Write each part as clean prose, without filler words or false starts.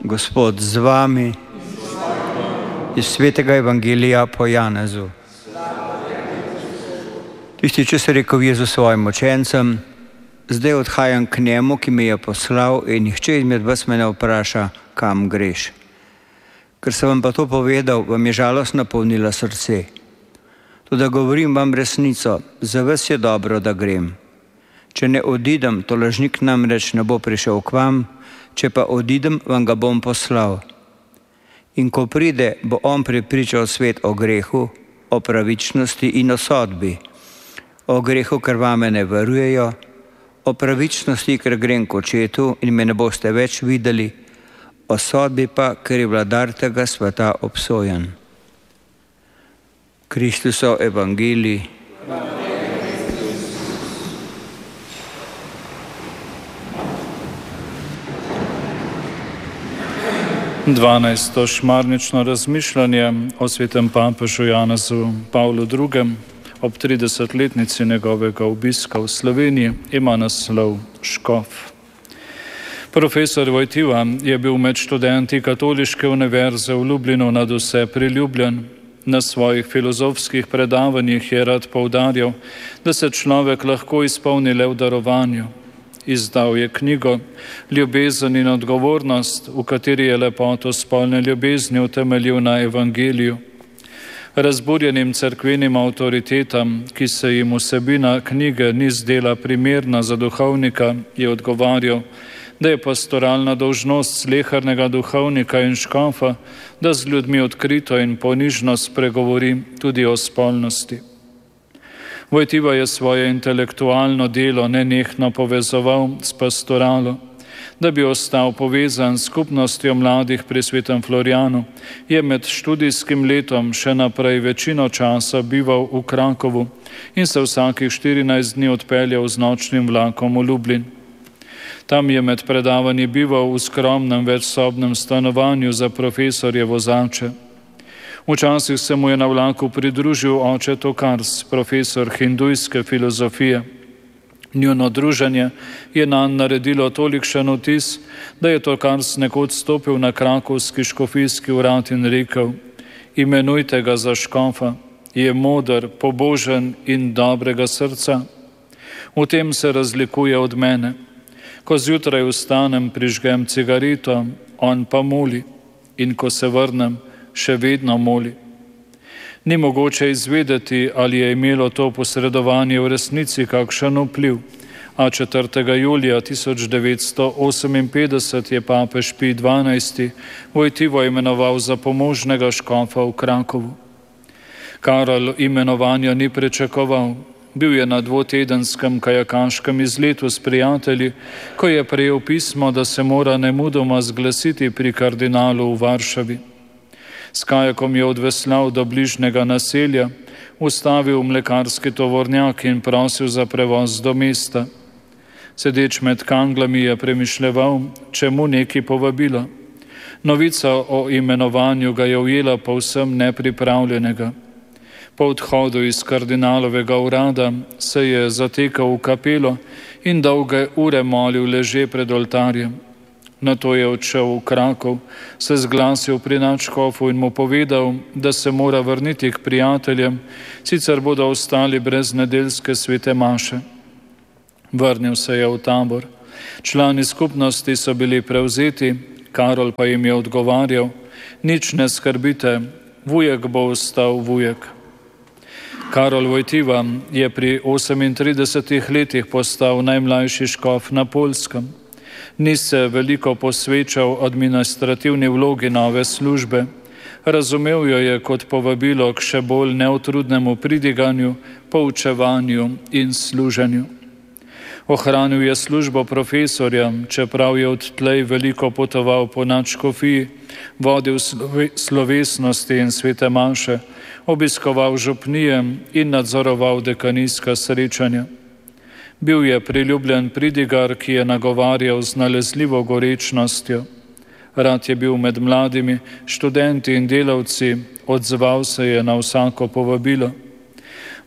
Gospod z vami. Iz svetega evangelija po Janezu. Tisti čas je rekel Jezus svojim učencem: zdaj odhajam k njemu, ki me je poslal, in nihče izmed vas me ne vpraša, kam greš. Ker sem vam pa to povedal, vam je žalost napolnila srce. Toda govorim vam resnico, za vas je dobro, da grem. Če ne odidem, to lažnik namreč ne bo prišel k vam, če pa odidem, vam ga bom poslal. In ko pride, bo on prepričal svet o grehu, o pravičnosti in o sodbi. O grehu, ker vame ne verujejo, o pravičnosti, ker grem k očetu in me ne boste več videli, o sodbi pa, ker je vladar tega sveta obsojen. Kristusov evangelij. 12. šmarnično razmišljanje o svetem papežu Janezu Pavlu II. Ob 30-letnici njegovega obiska v Sloveniji ima naslov Škof. Profesor Vojtiva je bil med študenti Katoliške univerze v Lublinu nadvse priljubljen. Na svojih filozofskih predavanjih je rad poudarjal, da se človek lahko izpolni le v darovanju. Izdal je knjigo Ljubezen in odgovornost, v kateri je lepoto spolne ljubezni utemeljil na evangeliju. Razburjenim cerkvenim avtoritetam, ki se jim vsebina knjige ni zdela primerna za duhovnika, je odgovarjal, da je pastoralna dolžnost slehernega duhovnika in škofa, da z ljudmi odkrito in ponižno spregovori tudi o spolnosti. Vojtiva je svoje intelektualno delo nenehno povezoval s pastoralo. Da bi ostal povezan s skupnostjo mladih pri svetem Florijanu, je med študijskim letom še naprej večino časa bival v Krakovu in se vsakih 14 dni odpeljal z nočnim vlakom v Lublin. Tam je med predavanji bival v skromnem večsobnem stanovanju za profesorje vozače. Včasih se mu je na vlaku pridružil oče Tokars, profesor hindujske filozofije. Njuno druženje je nanj naredilo tolikšen vtis, da je Tokars nekoč stopil na krakovski škofijski urad in rekel: imenujte ga za škofa, je moder, pobožen in dobrega srca. V tem se razlikuje od mene. Ko zjutraj vstanem, prižgem cigareto, on pa moli, in ko se vrnem, še vedno moli. Ni mogoče izvedeti, ali je imelo to posredovanje v resnici kakšen vpliv, a 4. julija 1958 je papež Pij XII. Vojtivo imenoval za pomožnega škofa v Krakovu. Karol imenovanja ni pričakoval. Bil je na dvotedenskem kajakaškem izletu s prijatelji, ko je prejel pismo, da se mora nemudoma zglasiti pri kardinalu v Varšavi. S kajakom je odveslal do bližnjega naselja, ustavil mlekarski tovornjak in prosil za prevoz do mesta. Sedeč med kanglami je premišljeval, čemu neki povabilo. Novica o imenovanju ga je ujela povsem nepripravljenega. Po odhodu iz kardinalovega urada se je zatekal v kapelo in dolge ure molil leže pred oltarjem. Nato je odšel v Krakov, se zglasil pri nadškofu in mu povedal, da se mora vrniti k prijateljem, sicer bodo ostali brez nedeljske svete maše. Vrnil se je v tabor. Člani skupnosti so bili prevzeti, Karol pa jim je odgovarjal: nič ne skrbite, vujek bo ostal vujek. Karol Vojtiva je pri 38 letih postal najmlajši škof na Poljskem. Ni se veliko posvečal administrativni vlogi nove službe. Razumel jo je kot povabilo k še bolj neutrudnemu pridiganju, poučevanju in služenju. Ohranil je službo profesorja, čeprav je odtlej veliko potoval po nadškofiji, vodil slovesnosti in svete maše, obiskoval župnije in nadzoroval dekanijska srečanja. Bil je priljubljen pridigar, ki je nagovarjal z nalezljivo gorečnostjo. Rad je bil med mladimi, študenti in delavci, odzval se je na vsako povabilo.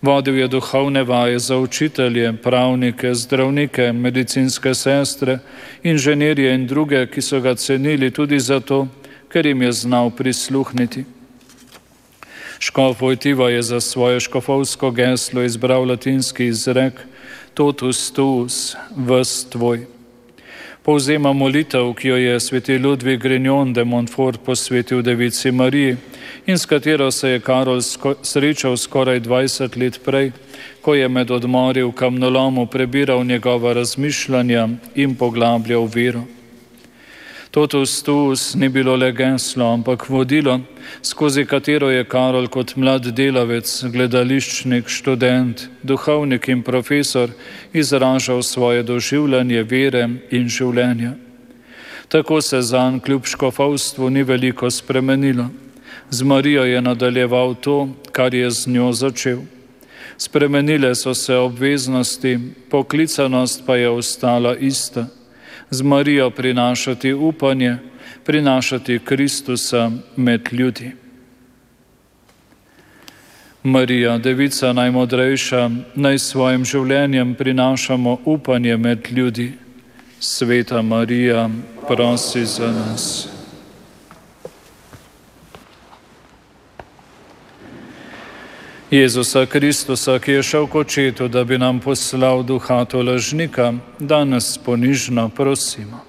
Vodil je duhovne vaje za učitelje, pravnike, zdravnike, medicinske sestre, inženirje in druge, ki so ga cenili tudi zato, ker jim je znal prisluhniti. Škof Vojtiva je za svoje škofovsko geslo izbral latinski izrek Totus tuus, ves tvoj. Povzema molitev, ki jo je sveti Ludvik Grignon de Montfort posvetil Devici Mariji in s katero se je Karol srečal skoraj 20 let prej, ko je med odmori v kamnolomu prebiral njegova razmišljanja in poglabljal vero. Totus tuus ni bilo le geslo, ampak vodilo, skozi katero je Karol kot mlad delavec, gledališčnik, študent, duhovnik in profesor izražal svoje doživljanje vere in življenja. Tako se zanj kljub škofovstvu ni veliko spremenilo. Z Marijo je nadaljeval to, kar je z njo začel. Spremenile so se obveznosti, poklicanost pa je ostala ista. Z Marijo prinašati upanje, prinašati Kristusa med ljudi. Marija, Devica najmodrejša, naj s svojim življenjem prinašamo upanje med ljudi. Sveta Marija, prosi za nas. Jezusa Kristusa, ki je šel k Očetu, da bi nam poslal duha tolažnika, danes ponižno prosimo.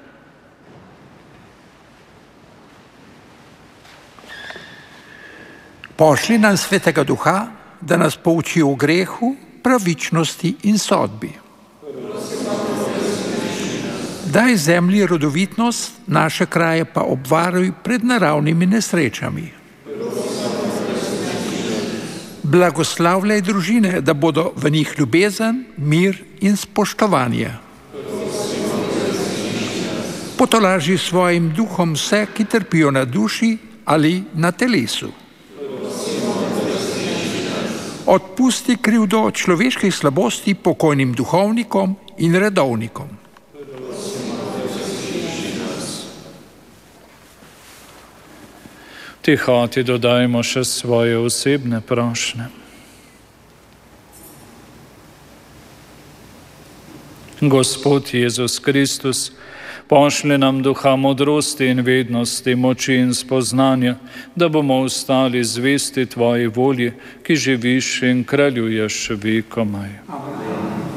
Pošli nam Svetega Duha, da nas pouči o grehu, pravičnosti in sodbi. Daj zemlji rodovitnost, naše kraje pa obvaruj pred naravnimi nesrečami. Blagoslavljaj družine, da bodo v njih ljubezen, mir in spoštovanje. Potolaži svojim duhom vse, ki trpijo na duši ali na telesu. Odpusti krivdo človeških slabosti pokojnim duhovnikom in redovnikom. Tihoti dodajmo še svoje osebne prošnje. Gospod Jezus Kristus, pošli nam duha modrosti in vednosti, moči in spoznanja, da bomo ostali zvesti Tvoji volji, ki živiš in kraljuješ vekomaj. Amen.